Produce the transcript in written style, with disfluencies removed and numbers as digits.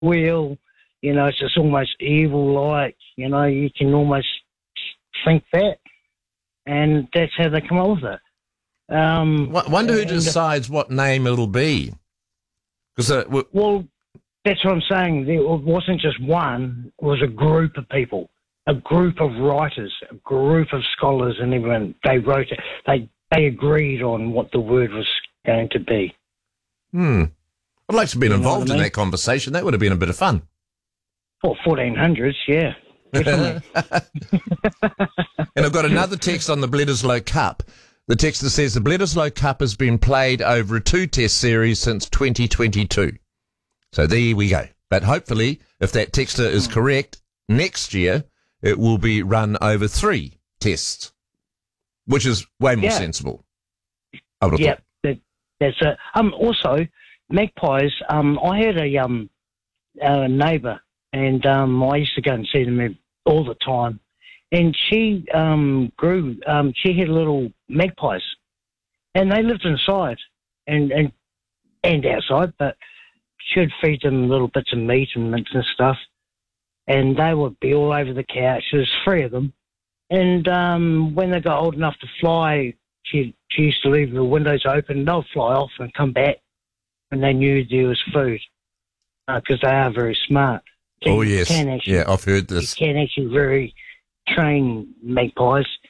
wheel. You know, it's just almost evil-like. You know, you can almost think that, and that's how they come up with it. Wonder who decides what name it'll be. Well, that's what I'm saying. It wasn't just one. It was a group of people, a group of writers, a group of scholars, and everyone. They wrote it. They agreed on what the word was going to be. I'd like to have been involved in that conversation. That would have been a bit of fun. Oh, 1400s, yeah. Definitely. And I've got another text on the Bledisloe Cup. The texter says the Bledisloe Cup has been played over a 2-test series since 2022. So there we go. But hopefully, if that texter is correct, next year it will be run over 3 tests, which is way more sensible. I would have thought. That's it. Also, magpies. I had a neighbour, and I used to go and see them all the time. And she grew. She had little magpies, and they lived inside and outside. But she'd feed them little bits of meat and mince and stuff, and they would be all over the couch. There's 3 of them, and when they got old enough to fly, she used to leave the windows open. They'll fly off and come back when they knew there was food, because they are very smart. Oh yes, I've heard this. You can actually very train magpies.